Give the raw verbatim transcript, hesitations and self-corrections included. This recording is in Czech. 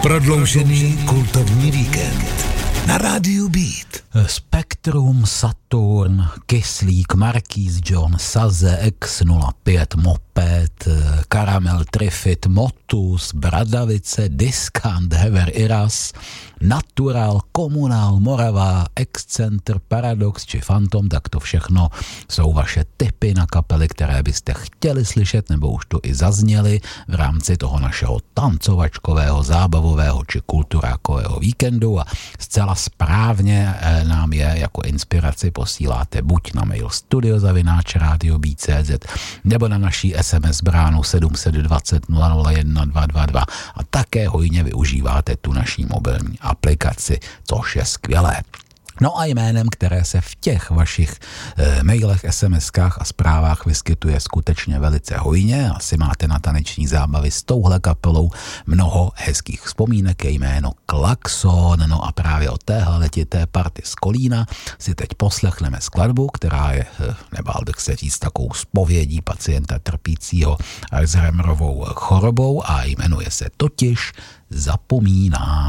Prodloužený kultovní víkend na rádiu Beat. Spektrum, Saturn, Kyslík, Marquis John, Saze, X nula pět, Moped, Karamel, Trifid, Motus, Bradavice, Diskant, Hever, Iras, Natural, Komunál, Morava, Excenter, Paradox či Phantom, tak to všechno jsou vaše tipy na kapely, které byste chtěli slyšet, nebo už to i zazněli v rámci toho našeho tancovačkového, zábavového či kulturákového víkendu a zcela správně nám je jako inspiraci posíláte buď na mail studio zavináč radio beat tečka cé zet nebo na naší es em es bránu sedm set dvacet nula nula jedna dva dva dva a také hojně využíváte tu naší mobilní aplikaci, což je skvělé. No a jménem, které se v těch vašich e, mailech, SMSkách a zprávách vyskytuje skutečně velice hojně, asi máte na taneční zábavy s touhle kapelou mnoho hezkých vzpomínek, je jméno Klaxon, no a právě od téhle letité party z Kolína si teď poslechneme skladbu, která je, nebál bych se říct, takovou zpovědí pacienta trpícího Alzheimerovou chorobou a jmenuje se totiž Zapomínám.